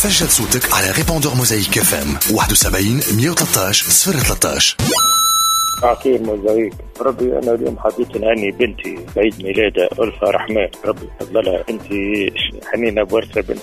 سجل صوتك على ريبوندور موزايك اف ام 71 113 013. عقيل موزايك. ربي أنا اليوم حبيت نهني بنتي بعيد ميلادها ألفا رحمن، ربي يفضلها. أنت حنينة بورصة بنت